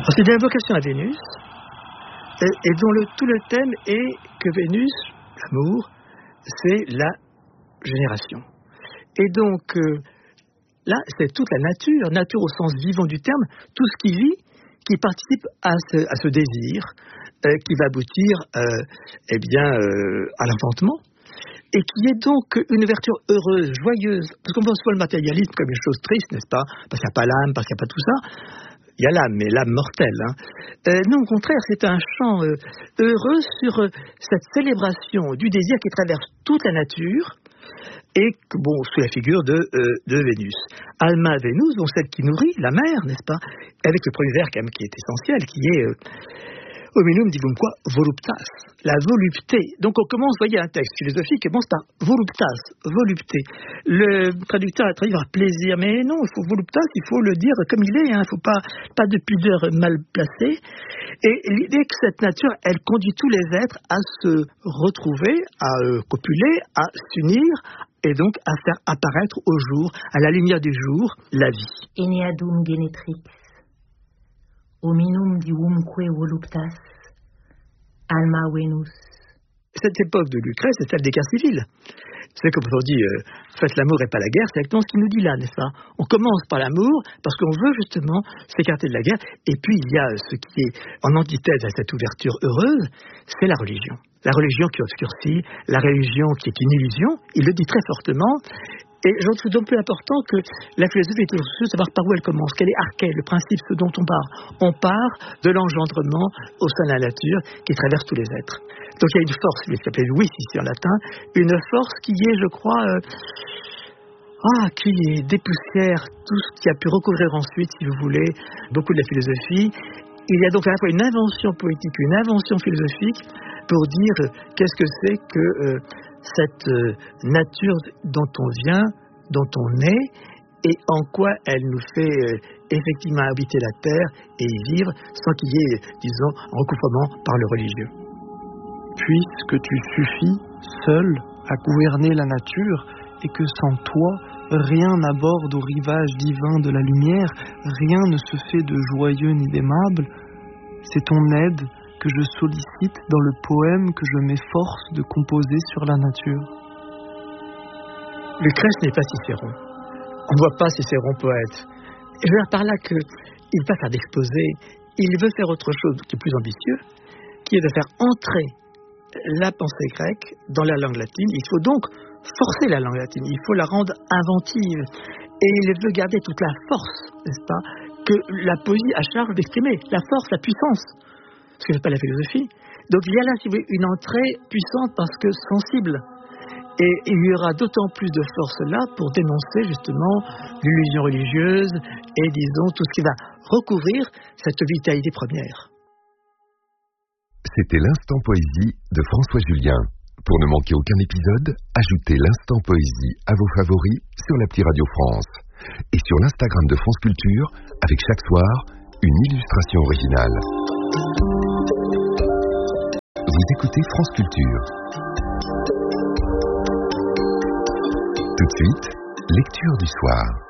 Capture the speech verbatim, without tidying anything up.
C'est une invocation à Vénus, et, et dont le, tout le thème est que Vénus, l'amour, c'est la génération. Et donc, euh, là, c'est toute la nature, nature au sens vivant du terme, tout ce qui vit, qui participe à ce, à ce désir, euh, qui va aboutir euh, eh bien, euh, à l'enfantement, et qui est donc une ouverture heureuse, joyeuse, parce qu'on pense pas le matérialisme comme une chose triste, n'est-ce pas? Parce qu'il n'y a pas l'âme, parce qu'il n'y a pas tout ça. Il y a l'âme, mais l'âme mortelle. Hein. Euh, non, au contraire, c'est un chant euh, heureux sur euh, cette célébration du désir qui traverse toute la nature, et bon, sous la figure de, euh, de Vénus. Alma Vénus, donc celle qui nourrit, la mère, n'est-ce pas? Avec le premier vers quand même qui est essentiel, qui est euh, Hominum divum qua voluptas, la volupté. Donc on commence, vous voyez, un texte philosophique qui commence par voluptas, volupté. Le traducteur a traduit par plaisir, mais non, il faut voluptas, il faut le dire comme il est, il hein, ne faut pas, pas de pudeur mal placée. Et l'idée que cette nature, elle conduit tous les êtres à se retrouver, à euh, copuler, à s'unir, et donc à faire apparaître au jour, à la lumière du jour, la vie. Eneadum genetrix, hominum divumque voluptas, alma Venus. Cette époque de Lucrèce, c'est celle des guerres civiles. C'est comme on dit, euh, faites l'amour et pas la guerre, c'est exactement ce qu'il nous dit là, n'est-ce pas? On commence par l'amour parce qu'on veut justement s'écarter de la guerre. Et puis il y a ce qui est en antithèse à cette ouverture heureuse, c'est la religion. La religion qui obscurcit, la religion qui est une illusion, il le dit très fortement. Et je trouve donc plus important que la philosophie est de savoir par où elle commence, quel est arché, le principe, ce dont on part. On part de l'engendrement au sein de la nature qui traverse tous les êtres. Donc il y a une force, ce qui s'appelle vis ici en latin, une force qui est, je crois, euh, ah, qui dépoussière tout ce qui a pu recouvrir ensuite, si vous voulez, beaucoup de la philosophie. Il y a donc à la fois une invention poétique, une invention philosophique pour dire euh, qu'est-ce que c'est que euh, cette euh, nature dont on vient, dont on est, et en quoi elle nous fait euh, effectivement habiter la terre et y vivre sans qu'il y ait, disons, un recouvrement par le religieux. Puisque tu suffis, seul, à gouverner la nature, et que sans toi, rien n'aborde au rivage divin de la lumière, rien ne se fait de joyeux ni d'aimable, c'est ton aide que je sollicite dans le poème que je m'efforce de composer sur la nature. Lucrèce n'est pas Cicéron. On ne voit pas Cicéron poète. Et je veux dire par là qu'il ne veut pas faire d'exposé, il veut faire autre chose qui est plus ambitieux, qui est de faire entrer la pensée grecque dans la langue latine. Il faut donc forcer la langue latine, il faut la rendre inventive. Et il veut garder toute la force, n'est-ce pas, que la poésie a charge d'exprimer, la force, la puissance. Ce que n'est pas la philosophie. Donc il y a là, si vous voulez, une entrée puissante parce que sensible. Et il y aura d'autant plus de force là pour dénoncer justement l'illusion religieuse et, disons, tout ce qui va recouvrir cette vitalité première. C'était l'Instant Poésie de François Julien. Pour ne manquer aucun épisode, ajoutez l'Instant Poésie à vos favoris sur l'appli Radio France et sur l'Instagram de France Culture avec chaque soir une illustration originale. Vous écoutez France Culture. Tout de suite, lecture du soir.